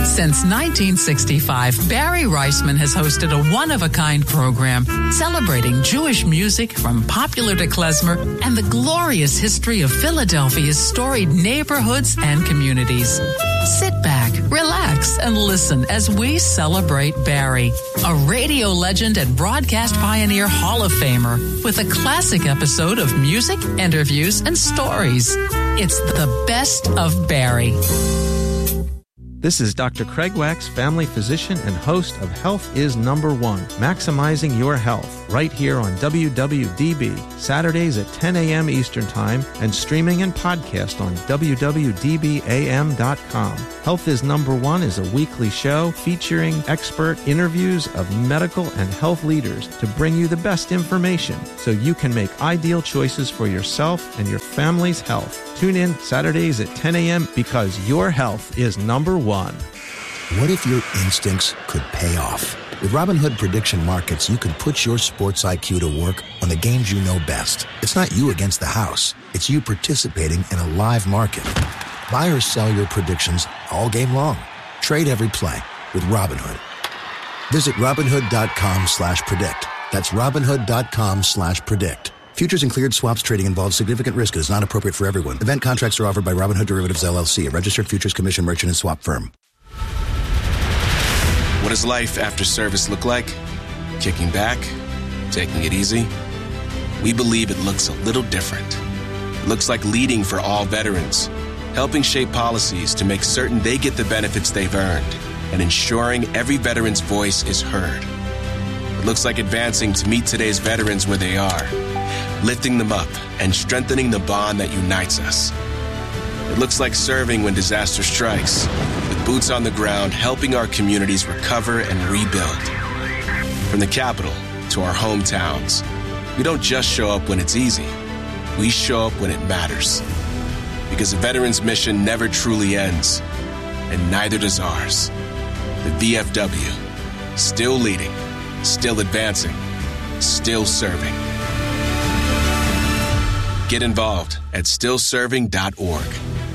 Since 1965, Barry Reisman has hosted a one-of-a-kind program celebrating Jewish music from popular to klezmer and the glorious history of Philadelphia's storied neighborhoods and communities. Sit back, relax, and listen as we celebrate Barry, a radio legend and broadcast pioneer Hall of Famer with a classic episode of music, interviews, and stories. It's the best of Barry. This is Dr. Craig Wax, family physician and host of Health is Number One, Maximizing Your Health, right here on WWDB, Saturdays at 10 a.m. Eastern Time, and streaming and podcast on WWDBAM.com. Health is Number One is a weekly show featuring expert interviews of medical and health leaders to bring you the best information so you can make ideal choices for yourself and your family's health. Tune in Saturdays at 10 a.m. because your health is number one. What if your instincts could pay off? With Robinhood Prediction Markets, you can put your sports IQ to work on the games you know best. It's not you against the house. It's you participating in a live market. Buy or sell your predictions all game long. Trade every play with Robinhood. Visit Robinhood.com/predict. That's Robinhood.com/predict. Futures and cleared swaps trading involves significant risk and is not appropriate for everyone. Event contracts are offered by Robinhood Derivatives LLC, a registered futures commission merchant and swap firm. What does life after service look like? Kicking back? Taking it easy? We believe it looks a little different. It looks like leading for all veterans, helping shape policies to make certain they get the benefits they've earned, and ensuring every veteran's voice is heard. It looks like advancing to meet today's veterans where they are, lifting them up and strengthening the bond that unites us. It looks like serving when disaster strikes, with boots on the ground helping our communities recover and rebuild. From the capital to our hometowns, we don't just show up when it's easy. We show up when it matters. Because a veteran's mission never truly ends, and neither does ours. The VFW, still leading, still advancing, still serving. Get involved at stillserving.org.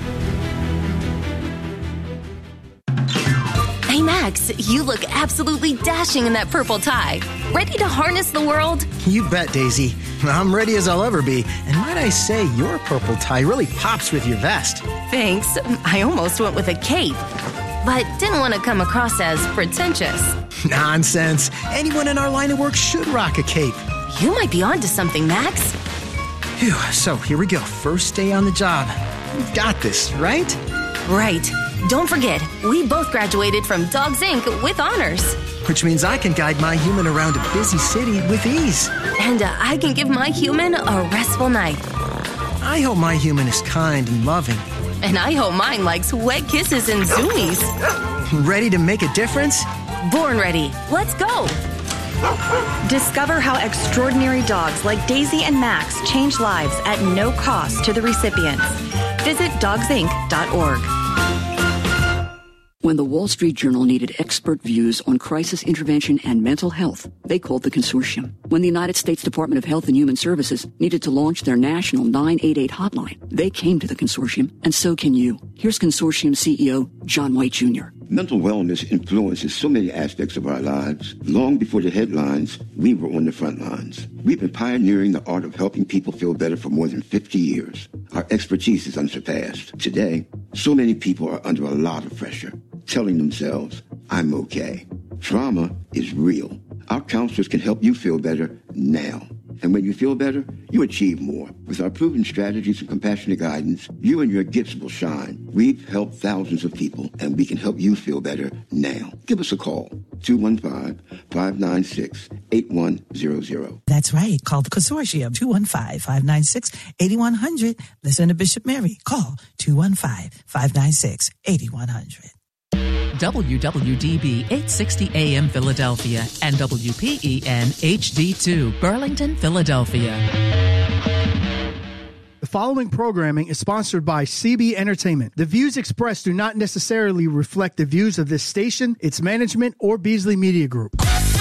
Hey, Max, you look absolutely dashing in that purple tie. Ready to harness the world? You bet, Daisy. I'm ready as I'll ever be. And might I say, your purple tie really pops with your vest. Thanks. I almost went with a cape, but didn't want to come across as pretentious. Nonsense. Anyone in our line of work should rock a cape. You might be onto something, Max. Phew, so here we go. First day on the job. We've got this, right? Right. Don't forget, we both graduated from Dogs Inc. with honors. Which means I can guide my human around a busy city with ease. And I can give my human a restful night. I hope my human is kind and loving. And I hope mine likes wet kisses and zoomies. Ready to make a difference? Born ready. Let's go. Discover how extraordinary dogs like Daisy and Max change lives at no cost to the recipients. Visit dogsinc.org. When the Wall Street Journal needed expert views on crisis intervention and mental health, they called the consortium. When the United States Department of Health and Human Services needed to launch their national 988 hotline, they came to the consortium, and so can you. Here's consortium CEO John White Jr. Mental wellness influences so many aspects of our lives. Long before the headlines, we were on the front lines. We've been pioneering the art of helping people feel better for more than 50 years. Our expertise is unsurpassed. Today, so many people are under a lot of pressure, telling themselves, I'm okay. Trauma is real. Our counselors can help you feel better now. And when you feel better, you achieve more. With our proven strategies and compassionate guidance, you and your gifts will shine. We've helped thousands of people, and we can help you feel better now. Give us a call, 215-596-8100. That's right. Call the consortium, 215-596-8100. Listen to Bishop Mary. Call 215-596-8100. WWDB 860 AM Philadelphia and WPEN HD2 Burlington, Philadelphia. The following programming is sponsored by CB Entertainment. The views expressed do not necessarily reflect the views of this station, its management, or Beasley Media Group.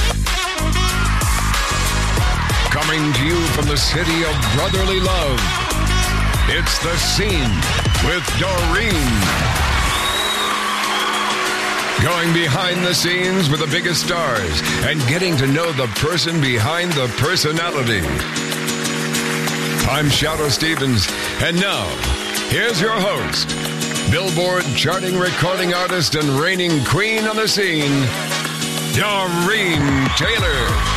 Coming to you from the city of brotherly love, it's The Scene with Doreen. Going behind the scenes with the biggest stars and getting to know the person behind the personality. I'm Shadow Stevens, and now, here's your host, Billboard charting recording artist and reigning queen on the scene, Doreen Taylor.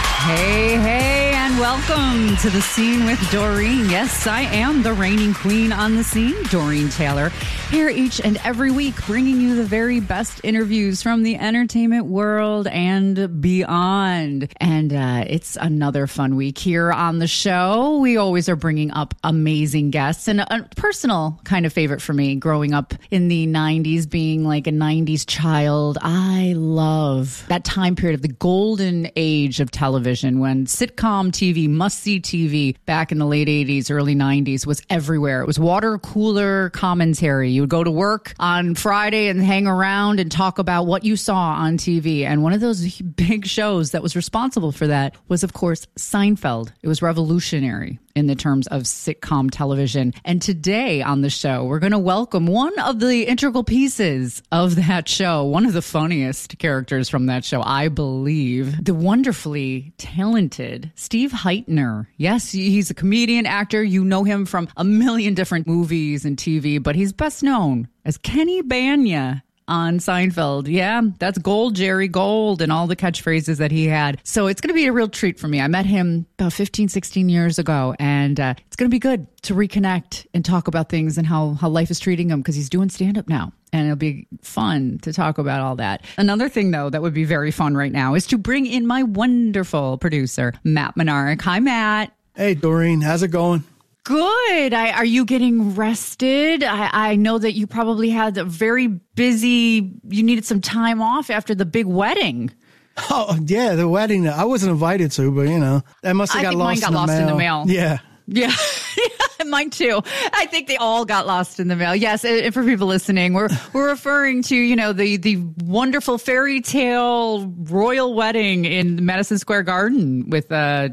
Hey, and welcome to The Scene with Doreen. Yes, I am the reigning queen on the scene, Doreen Taylor, here each and every week, bringing you the very best interviews from the entertainment world and beyond. And it's another fun week here on the show. We always are bringing up amazing guests, and a personal kind of favorite for me growing up in the 90s, being like a 90s child. I love that time period of the golden age of television, when sitcom TV, must-see TV back in the late 80s, early 90s was everywhere. It was water cooler commentary. You would go to work on Friday and hang around and talk about what you saw on TV. And one of those big shows that was responsible for that was, of course, Seinfeld. It was revolutionary in the terms of sitcom television. And today on the show, we're going to welcome one of the integral pieces of that show, one of the funniest characters from that show, I believe, the wonderfully talented Steve Heitner. Yes, he's a comedian, actor. You know him from a million different movies and TV, but he's best known as Kenny Bania on Seinfeld. Yeah, that's Gold, Jerry Gold, and all the catchphrases that he had. So it's going to be a real treat for me. I met him about 15, 16 years ago, and it's going to be good to reconnect and talk about things and how life is treating him, because he's doing stand-up now. And it'll be fun to talk about all that. Another thing, though, that would be very fun right now is to bring in my wonderful producer, Matt Menard. Hi, Matt. Hey, Doreen. How's it going? Good. Are you getting rested? I know that you probably had a very busy, you needed some time off after the big wedding. Oh, yeah, the wedding. I wasn't invited to, but, you know, that must have got lost in the mail. Yeah. Yeah. Mine too. I think they all got lost in the mail. Yes, and for people listening, we're referring to, you know, the wonderful fairy tale royal wedding in Madison Square Garden with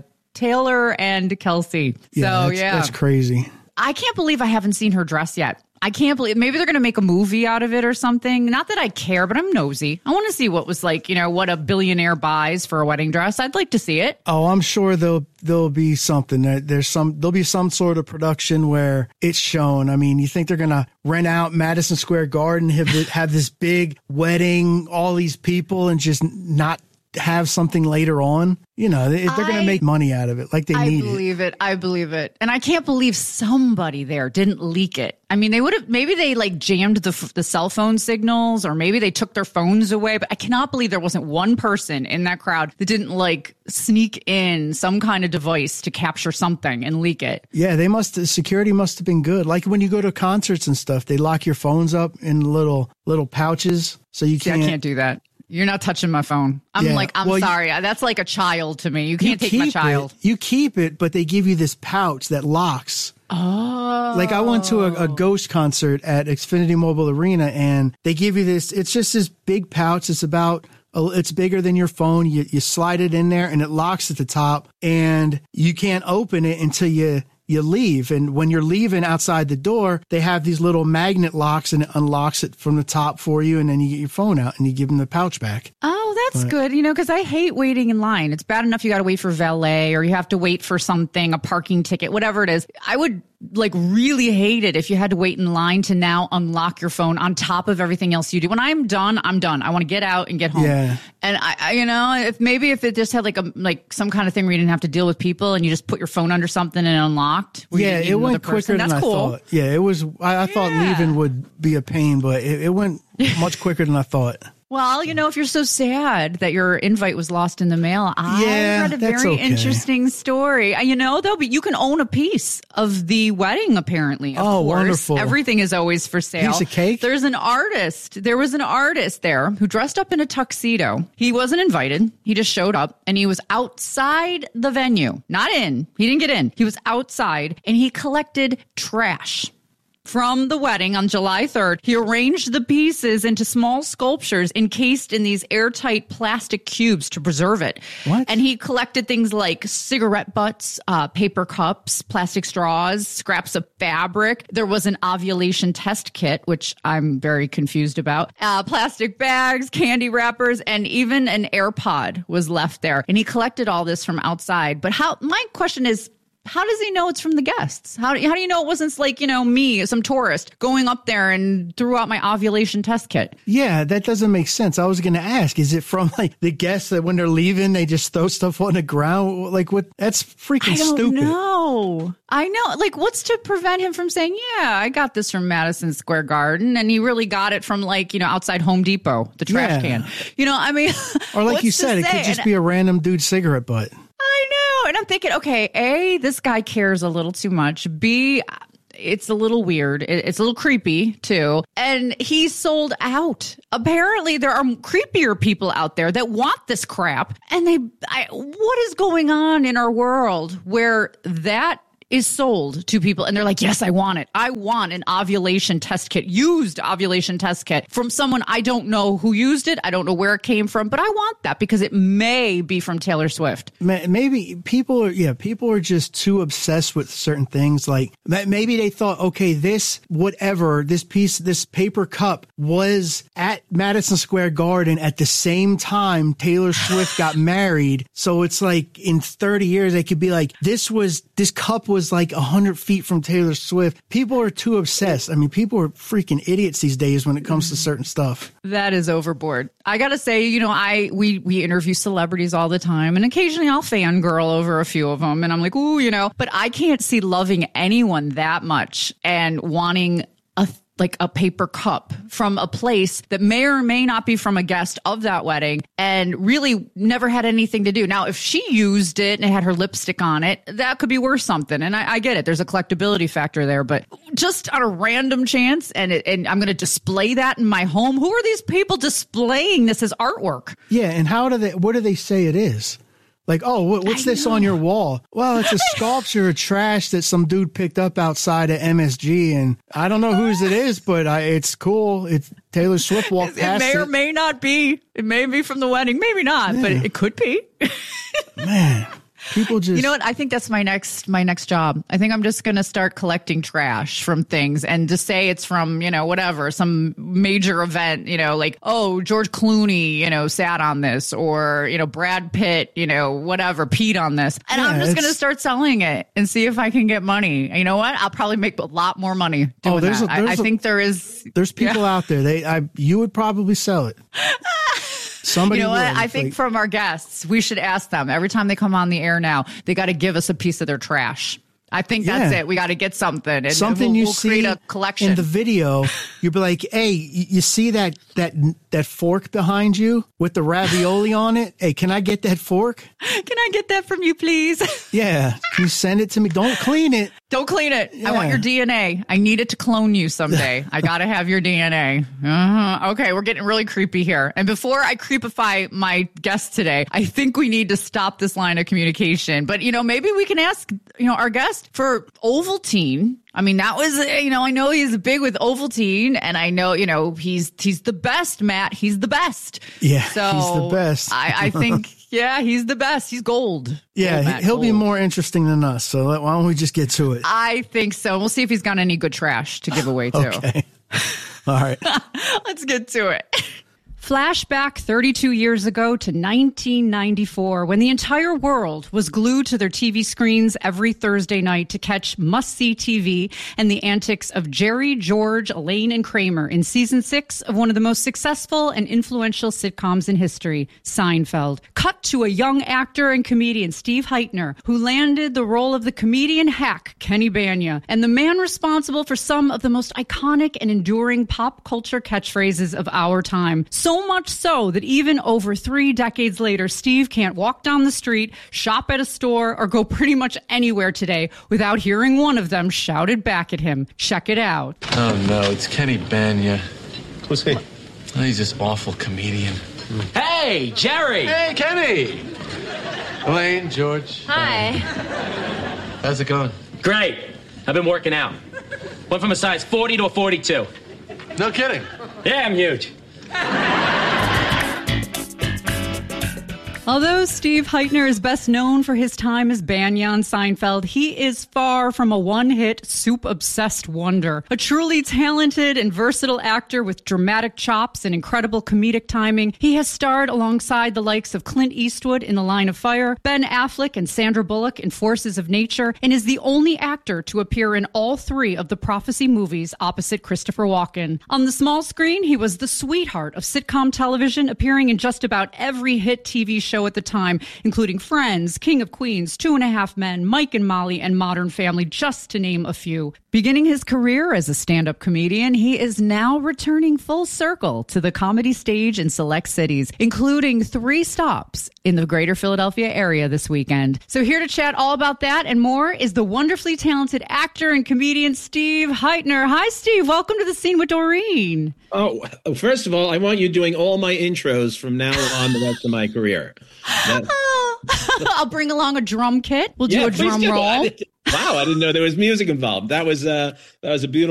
Taylor and Kelsey. Yeah, so that's crazy. I can't believe I haven't seen her dress yet. I can't believe, maybe they're going to make a movie out of it or something. Not that I care, but I'm nosy. I want to see what was like, you know, what a billionaire buys for a wedding dress. I'd like to see it. Oh, I'm sure there'll be something. There'll be some sort of production where it's shown. I mean, you think they're going to rent out Madison Square Garden, have this big wedding, all these people, and just not have something later on? You know, they're going to make money out of it like they need it. I believe it. And I can't believe somebody there didn't leak it. I mean, they would have, maybe they like jammed the cell phone signals, or maybe they took their phones away. But I cannot believe there wasn't one person in that crowd that didn't like sneak in some kind of device to capture something and leak it. Yeah, security must have been good. Like when you go to concerts and stuff, they lock your phones up in little pouches. So you can't. I can't do that. You're not touching my phone. I'm sorry. That's like a child to me. You can't take my child. You keep it, but they give you this pouch that locks. Oh. Like I went to a Ghost concert at Xfinity Mobile Arena, and they give you this. It's just this big pouch. It's bigger than your phone. You slide it in there, and it locks at the top, and you can't open it until you leave. And when you're leaving outside the door, they have these little magnet locks, and it unlocks it from the top for you. And then you get your phone out and you give them the pouch back. Oh, that's good. You know, because I hate waiting in line. It's bad enough you got to wait for valet, or you have to wait for something, a parking ticket, whatever it is. I would like really hate it if you had to wait in line to now unlock your phone on top of everything else you do. When I'm done, I'm done. I want to get out and get home. Yeah. And I you know, if it just had like some kind of thing where you didn't have to deal with people and you just put your phone under something and unlocked. Yeah, it went quicker than I thought. Yeah, it was. I thought leaving would be a pain, but it went much quicker than I thought. Well, you know, if you're so sad that your invite was lost in the mail, I read a very interesting story. You know, though, but you can own a piece of the wedding, apparently. Of course. Wonderful. Everything is always for sale. Piece of cake? There was an artist there who dressed up in a tuxedo. He wasn't invited. He just showed up, and he was outside the venue. Not in. He didn't get in. He was outside, and he collected trash. from the wedding on July 3rd. He arranged the pieces into small sculptures encased in these airtight plastic cubes to preserve it. What? And he collected things like cigarette butts, paper cups, plastic straws, scraps of fabric. There was an ovulation test kit, which I'm very confused about. Plastic bags, candy wrappers, and even an AirPod was left there. And he collected all this from outside. But my question is, how does he know it's from the guests? How do you know it wasn't like, me, some tourist, going up there and threw out my ovulation test kit? Yeah, that doesn't make sense. I was going to ask, is it from the guests that when they're leaving, they just throw stuff on the ground? What? That's freaking stupid. No, I know. What's to prevent him from saying, yeah, I got this from Madison Square Garden, and he really got it from outside Home Depot, the trash can. Or like you said, it could just be a random dude's cigarette butt. I know. And I'm thinking, okay, A, this guy cares a little too much. B, it's a little weird. It's a little creepy, too. And he's sold out. Apparently, there are creepier people out there that want this crap. And what is going on in our world where that is sold to people and they're like, yes, I want it. I want an ovulation test kit, used ovulation test kit from someone I don't know who used it. I don't know where it came from, but I want that because it may be from Taylor Swift. Maybe people are just too obsessed with certain things. Like maybe they thought, okay, this paper cup was at Madison Square Garden at the same time Taylor Swift got married. So it's like in 30 years, they could be like, this cup was like 100 feet from Taylor Swift. People are too obsessed. I mean, people are freaking idiots these days when it comes to certain stuff. That is overboard. I got to say, we interview celebrities all the time, and occasionally I'll fangirl over a few of them, and I'm like, ooh, but I can't see loving anyone that much and wanting a paper cup from a place that may or may not be from a guest of that wedding and really never had anything to do. Now, if she used it and it had her lipstick on it, that could be worth something. And I get it. There's a collectability factor there, but just on a random chance and I'm going to display that in my home. Who are these people displaying this as artwork? Yeah. And what do they say it is? Like, oh, what's this on your wall? Well, it's a sculpture of trash that some dude picked up outside of MSG, and I don't know whose it is, but it's cool. It's Taylor Swift walked past it. It may or may not be. It may be from the wedding, maybe not, but it could be. Man. People just... You know what? I think that's my next job. I think I'm just going to start collecting trash from things and just say it's from, whatever, some major event, like, oh, George Clooney, sat on this or, Brad Pitt, whatever, peed on this. And I'm just going to start selling it and see if I can get money. You know what? I'll probably make a lot more money doing that. I think there is... There's people out there. You would probably sell it. Somebody what? I think from our guests, we should ask them every time they come on the air now, they got to give us a piece of their trash. I think that's it. We got to get something. And we'll see create a collection. In the video, you'll be like, hey, you see that fork behind you with the ravioli on it? Hey, can I get that fork? Can I get that from you, please? Yeah. Can you send it to me? Don't clean it. Don't clean it. Yeah. I want your DNA. I need it to clone you someday. I got to have your DNA. Okay, we're getting really creepy here. And before I creepify my guest today, I think we need to stop this line of communication. But, maybe we can ask, our guest for Ovaltine. I mean, that was, I know he's big with Ovaltine, and I know, he's the best, Matt. He's the best. Yeah, so he's the best. I think, yeah, he's the best. He's gold. Yeah, he'll be more interesting than us. So why don't we just get to it? I think so. We'll see if he's got any good trash to give away, too. Okay. All right. Let's get to it. Flashback 32 years ago to 1994, when the entire world was glued to their TV screens every Thursday night to catch must-see TV and the antics of Jerry, George, Elaine, and Kramer in season 6 of one of the most successful and influential sitcoms in history, Seinfeld. Cut to a young actor and comedian, Steve Heitner, who landed the role of the comedian hack, Kenny Bania, and the man responsible for some of the most iconic and enduring pop culture catchphrases of our time. So much so that even over 3 decades later, Steve can't walk down the street, shop at a store, or go pretty much anywhere today without hearing one of them shouted back at him. Check it out. Oh, no, it's Kenny Bania. Who's he? Oh, he's this awful comedian. Hey, Jerry! Hey, Kenny! Elaine, George. Hi. How's it going? Great. I've been working out. Went from a size 40 to a 42. No kidding. Yeah, I'm huge. Although Steve Heitner is best known for his time as Banya on Seinfeld, he is far from a one-hit, soup-obsessed wonder. A truly talented and versatile actor with dramatic chops and incredible comedic timing, he has starred alongside the likes of Clint Eastwood in The Line of Fire, Ben Affleck and Sandra Bullock in Forces of Nature, and is the only actor to appear in all three of the Prophecy movies opposite Christopher Walken. On the small screen, he was the sweetheart of sitcom television, appearing in just about every hit TV show at the time, including Friends, King of Queens, 2.5 Men, Mike and Molly, and Modern Family, just to name a few. Beginning his career as a stand-up comedian, he is now returning full circle to the comedy stage in select cities, including 3 stops in the greater Philadelphia area this weekend. So here to chat all about that and more is the wonderfully talented actor and comedian Steve Heitner. Hi, Steve. Welcome to The Scene with Doreen. Oh, first of all, I want you doing all my intros from now on the rest of my career. I'll bring along a drum kit. We'll do a drum roll. Wow, I didn't know there was music involved. That was a beautiful